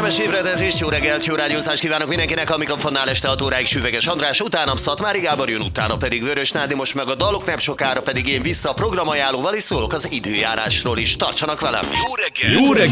kellemes ébredezést, jó reggelt, jó rádiózást kívánok mindenkinek, a mikrofonnál este 6 óráig Süveges András, utánam Szatmári Gábor jön, utána pedig Vörös Nádi, most meg a dalok, nem sokára pedig én vissza a programajánlóval is szólok az időjárásról is. Tartsanak velem! Jó reggel! Jó reggel!